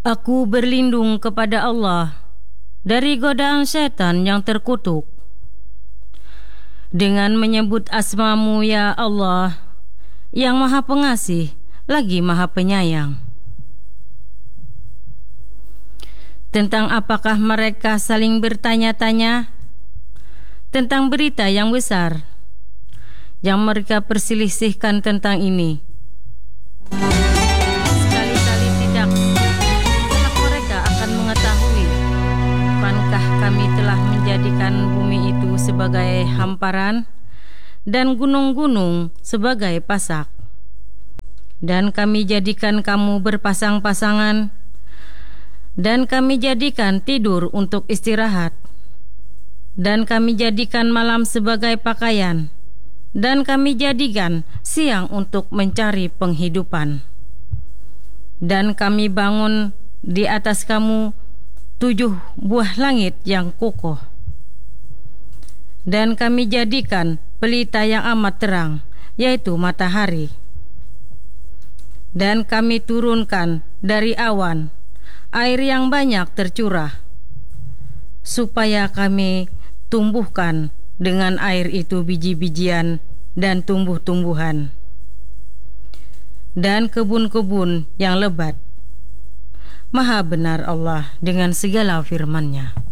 Aku berlindung kepada Allah dari godaan setan yang terkutuk. Dengan menyebut asma-Mu ya Allah, yang Maha Pengasih lagi Maha Penyayang. Tentang apakah mereka saling bertanya-tanya? Tentang berita yang besar yang mereka perselisihkan tentang ini. Sekali-kali tidak, kelak mereka akan mengetahui, bukankah kami telah menjadikan bumi itu sebagai hamparan dan gunung-gunung sebagai pasak, dan kami jadikan kamu berpasang-pasangan, dan kami jadikan tidur untuk istirahat, dan kami jadikan malam sebagai pakaian, dan kami jadikan siang untuk mencari penghidupan. Dan kami bangun di atas kamu 7 buah langit yang kokoh, dan kami jadikan pelita yang amat terang, yaitu matahari. Dan kami turunkan dari awan air yang banyak tercurah, supaya kami tumbuhkan dengan air itu biji-bijian dan tumbuh-tumbuhan, dan kebun-kebun yang lebat. Maha benar Allah dengan segala firman-Nya.